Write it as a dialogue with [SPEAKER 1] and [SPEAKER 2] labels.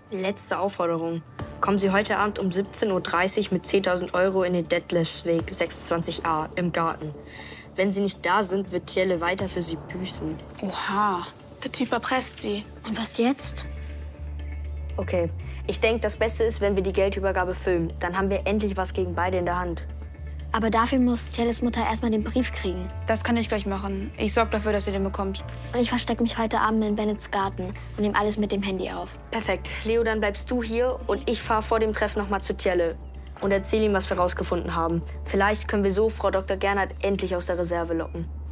[SPEAKER 1] Letzte Aufforderung. Kommen Sie heute Abend um 17:30 Uhr mit 10.000 € in den Detlefsweg 26a im Garten. Wenn Sie nicht da sind, wird Tjelle weiter für Sie büßen.
[SPEAKER 2] Oha, der Typ erpresst sie.
[SPEAKER 3] Und was jetzt?
[SPEAKER 1] Okay, ich denke, das Beste ist, wenn wir die Geldübergabe filmen. Dann haben wir endlich was gegen beide in der Hand.
[SPEAKER 3] Aber dafür muss Tjelles Mutter erstmal den Brief kriegen.
[SPEAKER 2] Das kann ich gleich machen. Ich sorge dafür, dass ihr den bekommt.
[SPEAKER 3] Und ich verstecke mich heute Abend in Bennets Garten und nehme alles mit dem Handy auf.
[SPEAKER 1] Perfekt. Leo, dann bleibst du hier und ich fahre vor dem Treffen noch mal zu Tjelle und erzähle ihm, was wir rausgefunden haben. Vielleicht können wir so Frau Dr. Gernhardt endlich aus der Reserve locken.